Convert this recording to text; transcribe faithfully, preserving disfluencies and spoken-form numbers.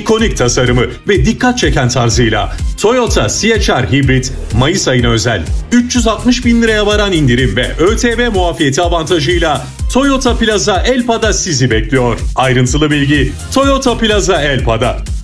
ikonik tasarımı ve dikkat çeken tarzıyla Toyota C H R Hybrid Mayıs ayına özel üç yüz altmış bin liraya varan indirim ve ÖTV muafiyeti avantajıyla Toyota Plaza Elpa'da sizi bekliyor. Ayrıntılı bilgi Toyota Plaza Elpa'da.